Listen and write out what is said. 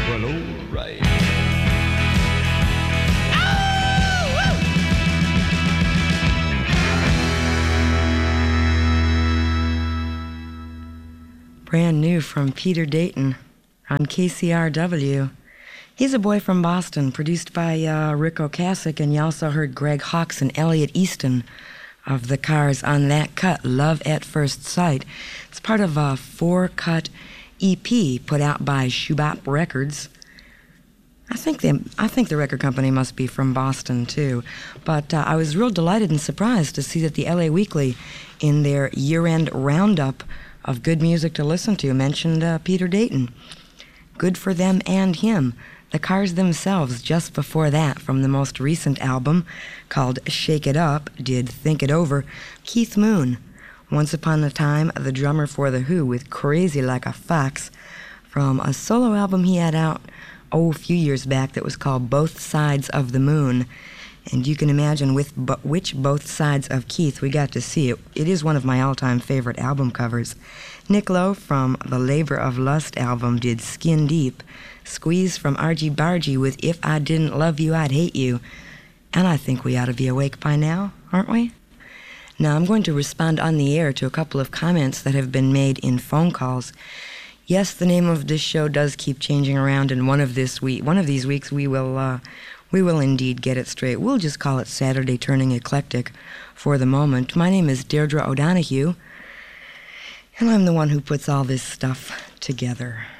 Well, all right. Brand new from Peter Dayton on KCRW. He's a boy from Boston, produced by Rick Ocasek, and you also heard Greg Hawkes and Elliot Easton of the Cars on that cut, Love at First Sight. It's part of a 4-cut EP put out by Shubop Records. I think the record company must be from Boston too, but I was real delighted and surprised to see that the LA Weekly, in their year-end roundup of good music to listen to, mentioned Peter Dayton. Good for them and him. The Cars themselves, just before that, from the most recent album called Shake It Up, did Think It Over. Keith Moon, once upon a time the drummer for The Who, with Crazy Like a Fox, from a solo album he had out a few years back that was called Both Sides of the Moon. And you can imagine which both sides of Keith we got to see. It is one of my all-time favorite album covers. Nick Lowe from the Labor of Lust album did Skin Deep. Squeeze from Argy Bargy with If I Didn't Love You, I'd Hate You. And I think we ought to be awake by now, aren't we? Now I'm going to respond on the air to a couple of comments that have been made in phone calls. Yes, the name of this show does keep changing around, and one of these weeks we will indeed get it straight. We'll just call it Saturday Turning Eclectic for the moment. My name is Deirdre O'Donoghue, and I'm the one who puts all this stuff together.